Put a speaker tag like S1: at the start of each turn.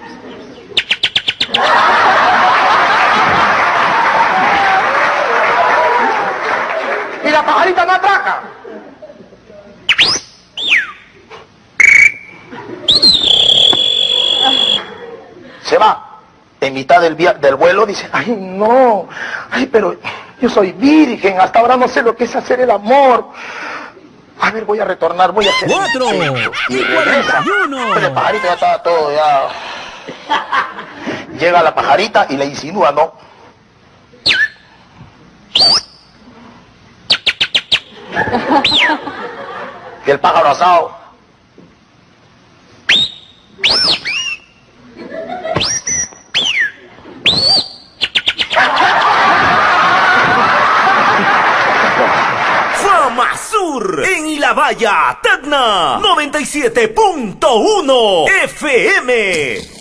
S1: Y la pajarita no atraca. Se va. En mitad del vuelo dice, ay no, ay pero yo soy virgen, hasta ahora no sé lo que es hacer el amor. A ver, voy a retornar, voy a hacer
S2: 4
S1: y
S2: y
S1: regresa.
S2: 41.
S1: Pero el pajarito ya estaba todo, ya. Llega la pajarita y le insinúa, ¿no? Y el pájaro asado.
S3: Fama Sur en Ilabaya, Tacna, 97.1 FM.